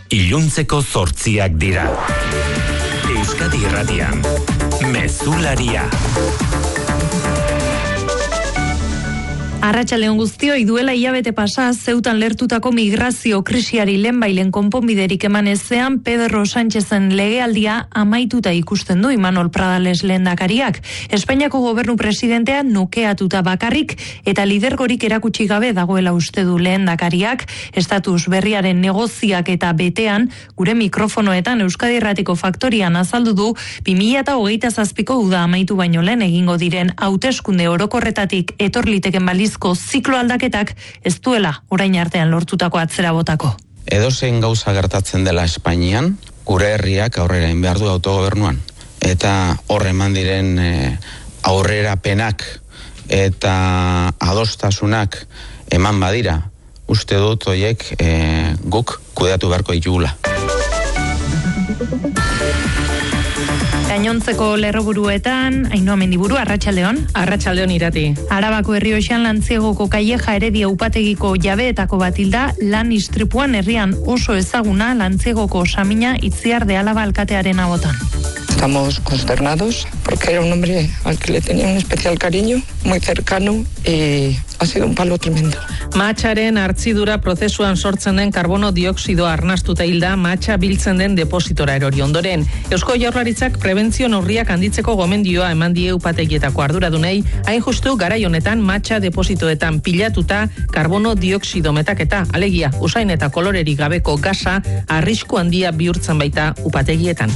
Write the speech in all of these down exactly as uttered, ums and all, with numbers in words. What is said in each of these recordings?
iluntzeko zortziak dira. Euskadi Irratian, Mezularia. Arratsaldeon guztioi, duela hilabete pasa Zeutan lertutako migrazio krisiari lehenbailen konponbiderik eman ezean Pedro Sánchezen legealdia amaituta ikusten du Imanol Pradales lehendakariak. Espainiako gobernu presidentea nukeatuta bakarrik eta lidergorik erakutsi gabe dagoela uste du lehendakariak. Estatus berriaren negoziak eta betean gure mikrofonoetan Euskadi Irratiko Faktorian azaldu du bi mila hogeita zazpiko uda amaitu baino lehen egingo diren hauteskunde orokorretatik etor liteken baliz ziklo aldaketak ez duela orain artean lortutako atzera botako. Edozein gauza gertatzen dela Espainian, gure herriak aurrera egin behar du autogobernuan. Eta horre eman diren e, aurrerapenak eta adostasunak eman badira, uste dut horiek e, guk kudeatu beharko ditugula. Gainontzeko lerroburuetan, Ainhoa Mendiburu, Arratsaldeon. Arratsaldeon Irati. Arabako Errioxan Lantziegoko Kaieja Heredia upategiko jabeetako bat hilda, lan istripuan herrian oso ezaguna Lantziegoko Samina Itziar de Álava alkatearen abotan. Estamos consternados porque era un hombre al que le tenía un especial cariño, muy cercano, y ha sido un palo tremendo. Mahatxaren hartzidura prozesuan sortzen den karbono dioksidoa arnastuta hilda mahatxa biltzen den depositora erori ondoren. Eusko Jaurlaritzak prebentzio neurriak handitzeko gomendioa eman die upategietako arduradunei, hain justu garai honetan mahatxa depositoetan pilatuta karbono dioksido metaketa, alegia, usain eta kolorerik gabeko gasa arrisku handia bihurtzen baita upategietan.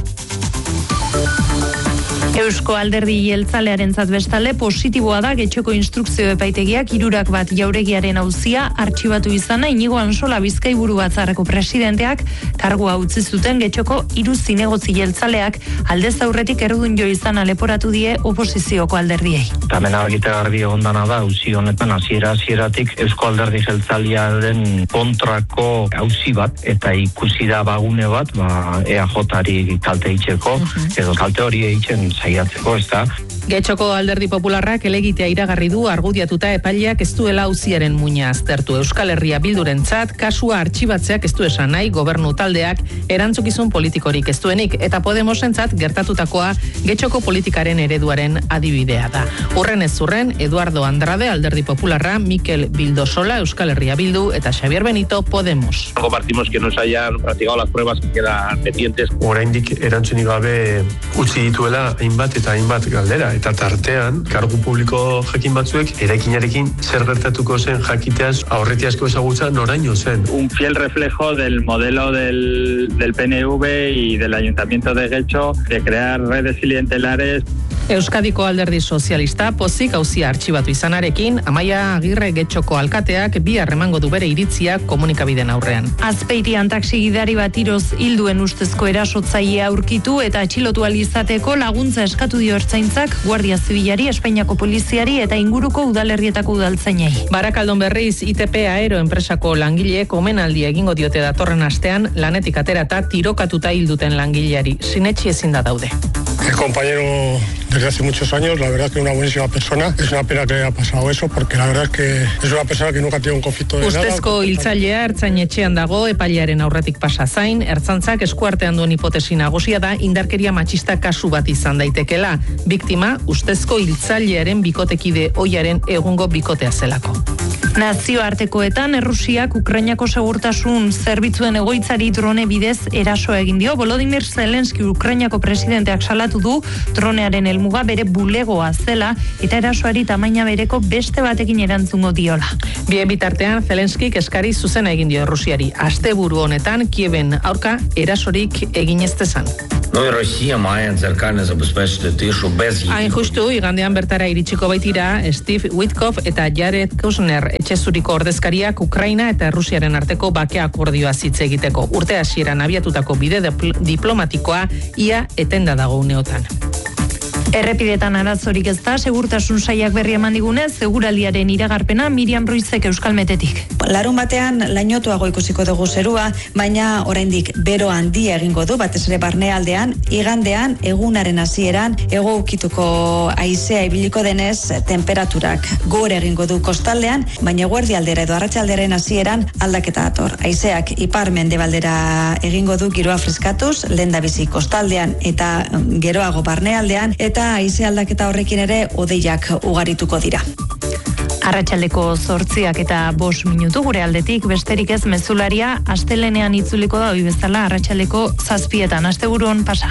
Eusko Alderdi Jeltzalearentzat bestale positiboa da Getxoko instrukzio epaitegiak hirurak bat jauregiaren auzia artxibatu izana Inigo Ansola Bizkaiburu Batzarreko presidenteak kargua utzi zuten Getxoko hiru zinegotzi jeltzaleak aldez aurretik errudun jo izana leporatu die oposizioko alderdiei. Hemen argitargarri egondana da auzi honetan hasiera hasieratik Eusko Alderdi Jeltzalearen kontrako auzi bat eta ikusi da bagune bat ba E A Jari kalte eitzeko edo kalte hori eitzen saiatzeko, ez da. Getxoko Alderdi Popularrak elegitea iragarri du argudiatuta epaileak ez duela auziaren muina aztertu. Euskal Herria Bildurentzat kasua artxibatzeak ez du esan nahi gobernu taldeak erantzukizun politikorik ez duenik eta Podemosentzat gertatutakoa Getxoko politikaren ereduaren adibidea da. Urren ez urren, Eduardo Andrade Alderdi Popularra, Mikel Bildosola Euskal Herria Bildu eta Xabier Benito Podemos. Compartimos que no se hayan practicado las pruebas que quedan pendientes. Oraindik erantzunik gabe utzi dituela hainbat eta hainbat galdera. Eta tartean, kargu publiko jakin batzuek, eraikinarekin zer gertatuko zen jakiteaz aurretiazko ezagutza noraino zen. Un fiel reflejo del modelo del, del P N V y del Ayuntamiento de Getxo de crear redes clientelares. Euskadiko Alderdi Sozialista pozik auzia artxibatu izanarekin, Amaia Agirre Getxoko alkateak bihar emango du bere iritzia komunikabideen aurrean. Azpeitian taxi gidari bat tiroz hilduen ustezko erasotzailea aurkitu eta atxilotu ahal izateko laguntza eskatu dio Ertzaintzak Guardia Zibilari, Espainiako Poliziari eta inguruko udalerrietako udaltzainei. Barakaldon berriz I T P Aero enpresako langileek omenaldia egingo diote datorren astean lanetik aterata tirokatuta hilduten langileari. Sinetsi ezin da daude. El compañero desde hace muchos años, la verdad que es una buenísima persona. Es una pena que haya pasado eso, porque la verdad es que es una persona que nunca ha tenido un conflicto de nada. Ustezko hiltzailea ertzainetxean dago, epailearen aurretik pasa zain, ertzantzak eskuartean duen hipotesi nagusia da indarkeria matxista kasu bat izan daitekela. Biktima, ustezko hiltzailearen bikotekide ohiaren egungo bikotea zelako. Nazioartekoetan Errusiak Ukrainako segurtasun zerbitzuen egoitzari drone bidez eraso egin dio. Volodymyr Zelensky Ukrainako presidenteak salatu du dronearen helmuga bere bulegoa zela eta erasoari tamaina bereko beste batekin erantzungo diola. Bien bitartean Zelenskik eskari zuzena egin dio Errusiari. Asteburu honetan Kieven aurka erasorik egin ez dezan. Hain justu, igandean bertara iritsiko baitira Steve Witkoff eta Jared Kushner etxezuriko ordezkariak Ukraina eta Errusiaren arteko bake akordioa hitz egiteko. Urte hasieran abiatutako bide diplomatikoa ia etenda dago uneotan. Errepidetan arazorik ez da, segurtasun sailak berri eman digunez, seguraldiaren iragarpena Miriam Ruizek Euskalmetetik. Larun batean lainotuago ikusiko dugu zerua, baina oraindik bero handia egingo du, batez ere barnealdean, igandean, egunaren hasieran, hego ukituko haizea ibiliko denez, temperaturak gore egingo du kostaldean, baina eguerdialdera edo arratsalderen hasieran aldaketa dator. Haizeak ipar mendebaldera egingo du giroa freskatuz, lehendabizi kostaldean eta geroago barnealdean, eta haize aldaketa horrekin ere hodeiak ugarituko dira. Arratsaldeko zortziak eta bost minutu gure aldetik, besterik ez mezularia, astelenean itzuliko da hori bezala arratsaldeko zazpietan, asteburuan pasa.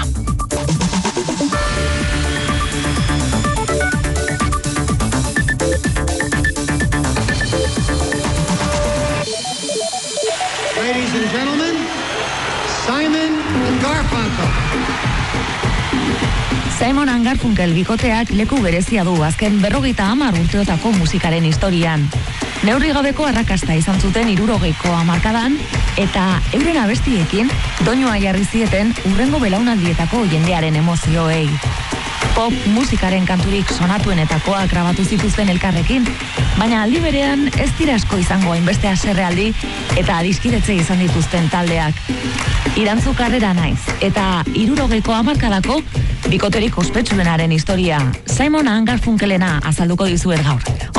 Ladies and gentlemen, Simon and Garfunkel. Simon and Garfunkel bikoteak leku berezia du azken berrogeita hamar urteotako musikaren historian. Neurri gabeko arrakasta izan zuten hirurogeiko hamarkadan eta euren abestiekin doinua jarri zieten hurrengo belaunaldietako jendearen emozioei. Pop musikaren kanturik sonatuenetakoak grabatu zituzten elkarrekin, baina aldi berean ez dira asko izango hainbeste haserrealdi eta adiskidetze izan dituzten taldeak. Irantzu karrera naiz eta hirurogeiko hamarkadako bikoterik ospetsuenaren historia Simon and Garfunkelena azalduko dizuet gaur.